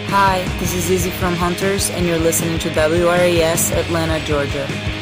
Hi, this is Izzy from Hunters, and you're listening to WRAS Atlanta, Georgia.